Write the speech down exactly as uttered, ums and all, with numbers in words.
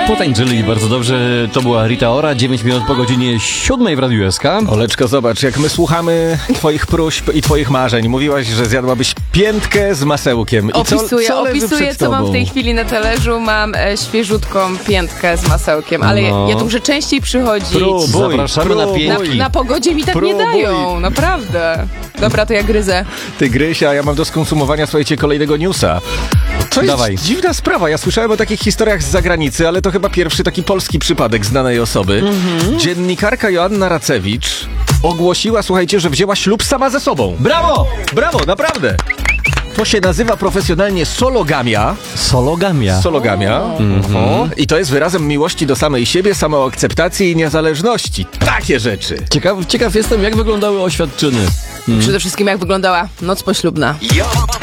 Potańczyli bardzo dobrze. To była Rita Ora, dziewięć minut po godzinie siódmej w Radiu S K. Oleczko, zobacz, jak my słuchamy twoich próśb i twoich marzeń. Mówiłaś, że zjadłabyś piętkę z masełkiem. I Opisuję, co, co leży opisuję przed co mam w tobą? tej chwili na talerzu. Mam e, świeżutką piętkę z masełkiem, ale No. ja, ja tu muszę częściej przychodzić. Próbuj, Zapraszamy na próbuj. Na, piętki. na pogodzie mi tak Próbuj. nie dają, naprawdę. Dobra, to ja gryzę. Ty Grysia, ja mam do skonsumowania, słuchajcie, kolejnego newsa. To jest Dawaj. dziwna sprawa. Ja słyszałem o takich historiach z zagranicy, ale to chyba pierwszy taki polski przypadek znanej osoby. Mhm. Dziennikarka Joanna Racewicz ogłosiła, słuchajcie, że wzięła ślub sama ze sobą. Brawo! Brawo, naprawdę. To się nazywa profesjonalnie sologamia. Sologamia. Sologamia. O, I to jest wyrazem miłości do samej siebie, samoakceptacji i niezależności. Takie rzeczy. Ciekaw, ciekaw jestem, jak wyglądały oświadczyny. Przede wszystkim jak wyglądała noc poślubna.